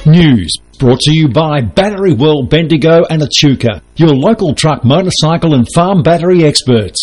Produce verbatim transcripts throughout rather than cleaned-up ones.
News brought to you by Battery World, Bendigo and Echuca, your local truck, motorcycle and farm battery experts.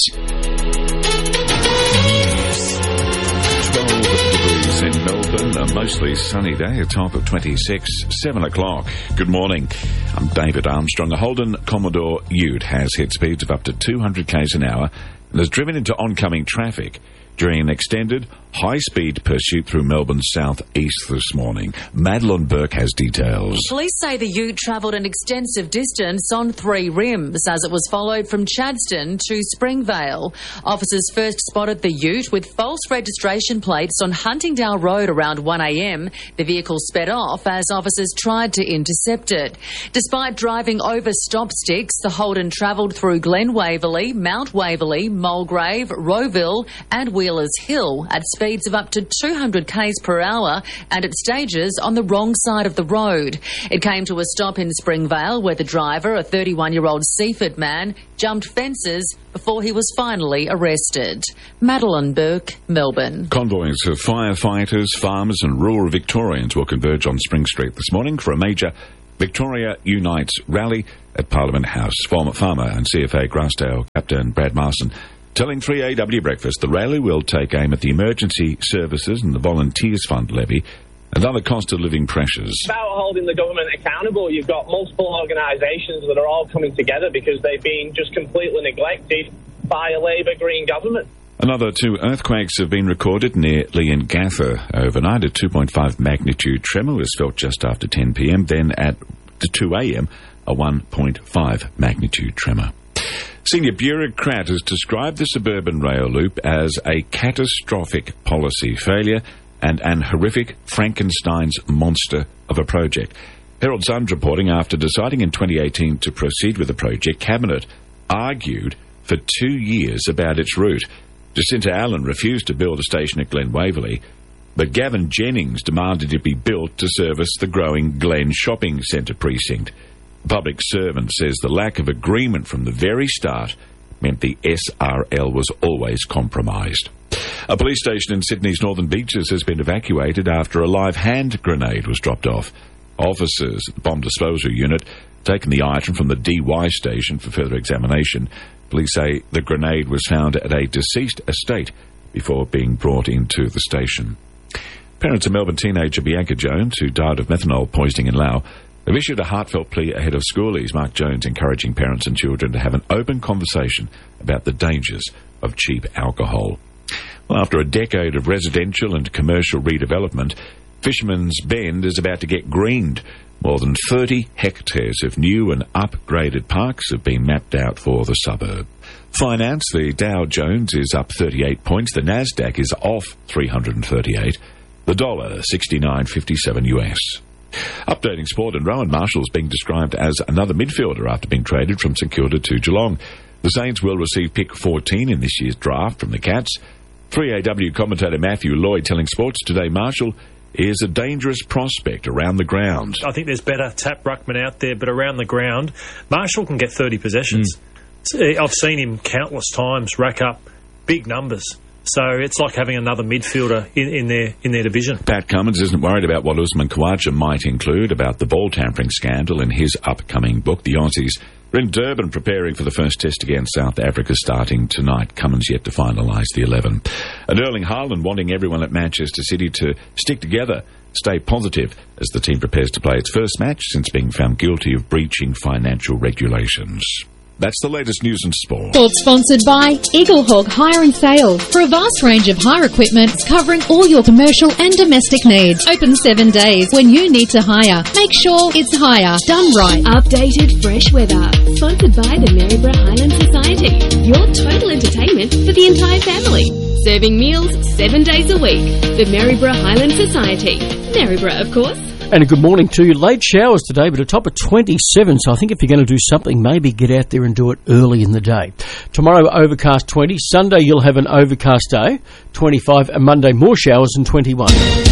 twelve degrees in Melbourne, a mostly sunny day, a top of twenty-six, seven o'clock. Good morning. I'm David Armstrong. A Holden Commodore Ute has hit speeds of up to two hundred k's an hour and has driven into oncoming traffic during an extended high-speed pursuit through Melbourne's south-east this morning. Madeline Burke has details. Police say the ute travelled an extensive distance on three rims as it was followed from Chadstone to Springvale. Officers first spotted the ute with false registration plates on Huntingdale Road around one a m. The vehicle sped off as officers tried to intercept it. Despite driving over stop sticks, the Holden travelled through Glen Waverley, Mount Waverley, Mulgrave, Rowville and Wheelers Hill at speeds of up to two hundred k's per hour and at stages on the wrong side of the road. It came to a stop in Springvale where the driver, a thirty-one-year-old Seaford man, jumped fences before he was finally arrested. Madeline Burke, Melbourne. Convoys of firefighters, farmers and rural Victorians will converge on Spring Street this morning for a major Victoria Unites rally at Parliament House. Former farmer and C F A Grassdale Captain Brad Marson telling three A W Breakfast the rally will take aim at the emergency services and the Volunteers Fund levy and other cost of living pressures. It's about holding the government accountable. You've got multiple organisations that are all coming together because they've been just completely neglected by a Labour Green government. Another two earthquakes have been recorded near Leongatha overnight. A two point five magnitude tremor was felt just after ten p m. Then at two a m, a one point five magnitude tremor. Senior bureaucrat has described the suburban rail loop as a catastrophic policy failure and an horrific Frankenstein's monster of a project. Herald Sun's reporting after deciding in twenty eighteen to proceed with the project, Cabinet argued for two years about its route. Jacinta Allen refused to build a station at Glen Waverley, but Gavin Jennings demanded it be built to service the growing Glen Shopping Centre precinct. The public servant says the lack of agreement from the very start meant the S R L was always compromised. A police station in Sydney's Northern Beaches has been evacuated after a live hand grenade was dropped off. Officers at the Bomb Disposal Unit taken the item from the D Y station for further examination. Police say the grenade was found at a deceased estate before being brought into the station. Parents of Melbourne teenager Bianca Jones, who died of methanol poisoning in Laos, have issued a heartfelt plea ahead of schoolies. Mark Jones encouraging parents and children to have an open conversation about the dangers of cheap alcohol. Well, after a decade of residential and commercial redevelopment, Fisherman's Bend is about to get greened. More than thirty hectares of new and upgraded parks have been mapped out for the suburb. Finance, the Dow Jones is up thirty-eight points. The Nasdaq is off three hundred thirty-eight. The dollar, sixty-nine fifty-seven U S. Updating sport, and Rowan Marshall's being described as another midfielder after being traded from St Kilda to Geelong. The Saints will receive pick fourteen in this year's draft from the Cats. three A W commentator Matthew Lloyd telling Sports Today Marshall is a dangerous prospect around the ground. I think there's better tap ruckman out there, but around the ground, Marshall can get thirty possessions. Mm. I've seen him countless times rack up big numbers. So it's like having another midfielder in, in their in their division. Pat Cummins isn't worried about what Usman Khawaja might include about the ball tampering scandal in his upcoming book. The Aussies are in Durban preparing for the first test against South Africa starting tonight. Cummins yet to finalise the eleven. And Erling Haaland wanting everyone at Manchester City to stick together, stay positive as the team prepares to play its first match since being found guilty of breaching financial regulations. That's the latest news and sport. Sport sponsored by Eaglehawk Hire and Sale. For a vast range of hire equipment covering all your commercial and domestic needs. Open seven days. When you need to hire, make sure it's hire done right. Updated fresh weather. Sponsored by the Maryborough Highland Society. Your total entertainment for the entire family. Serving meals seven days a week. The Maryborough Highland Society. Maryborough, of course. And a good morning to you. Late showers today, but a top of twenty-seven, so I think if you're going to do something, maybe get out there and do it early in the day. Tomorrow, overcast twenty. Sunday, you'll have an overcast day, twenty-five, and Monday, more showers and twenty-one.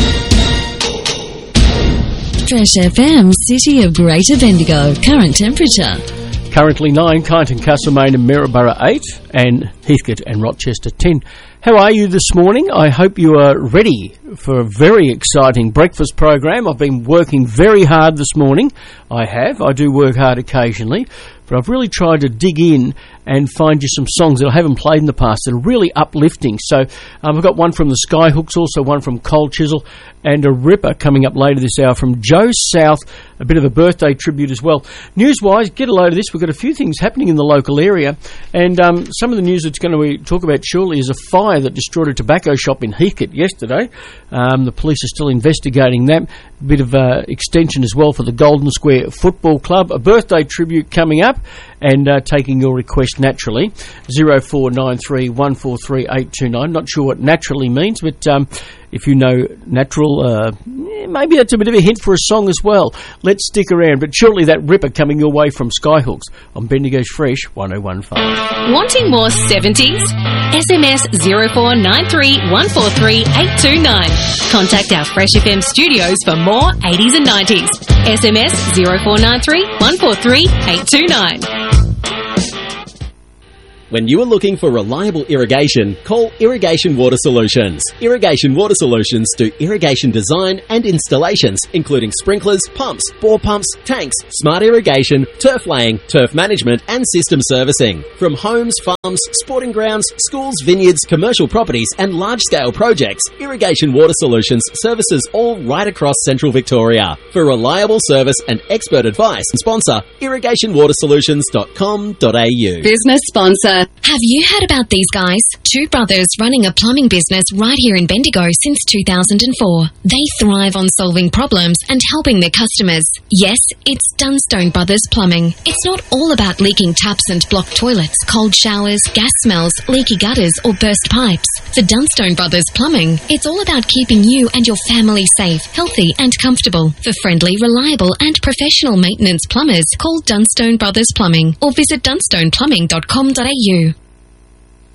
Fresh F M, City of Greater Bendigo. Current temperature. Currently nine, Kyneton, Castlemaine and Maryborough eight, and Heathcote and Rochester ten. How are you this morning? I hope you are ready for a very exciting breakfast program. I've been working very hard this morning. I have. I do work hard occasionally, but I've really tried to dig in and find you some songs that I haven't played in the past that are really uplifting. So um, I've got one from the Skyhooks, also one from Cold Chisel, and a ripper coming up later this hour from Joe South, a bit of a birthday tribute as well. News-wise, get a load of this. We've got a few things happening in the local area, and um, some of the news that's going to talk about shortly is a fire that destroyed a tobacco shop in Heacote yesterday. Um, the police are still investigating that. A bit of uh, extension as well for the Golden Square Football Club. A birthday tribute coming up, and uh, taking your request naturally. zero four nine three one four three eight two nine. Not sure what naturally means, but um, if you know natural, uh, maybe that's a bit of a hint for a song as well. Let's stick around. But shortly, that ripper coming your way from Skyhooks on Bendigo's Fresh one oh one point five. Wanting more seventies? S M S zero four nine three one four three eight two nine. Contact our Fresh F M studios for more eighties and nineties. S M S zero four nine three one four three eight two nine. When you are looking for reliable irrigation, call Irrigation Water Solutions. Irrigation Water Solutions do irrigation design and installations, including sprinklers, pumps, bore pumps, tanks, smart irrigation, turf laying, turf management, and system servicing. From homes, farms, sporting grounds, schools, vineyards, commercial properties, and large-scale projects, Irrigation Water Solutions services all right across central Victoria. For reliable service and expert advice, sponsor irrigation water solutions dot com dot a u. Business sponsor. Have you heard about these guys? Two brothers running a plumbing business right here in Bendigo since two thousand four. They thrive on solving problems and helping their customers. Yes, it's Dunstone Brothers Plumbing. It's not all about leaking taps and blocked toilets, cold showers, gas smells, leaky gutters, or burst pipes. For Dunstone Brothers Plumbing, it's all about keeping you and your family safe, healthy, and comfortable. For friendly, reliable, and professional maintenance plumbers, call Dunstone Brothers Plumbing or visit dunstone plumbing dot com dot a u.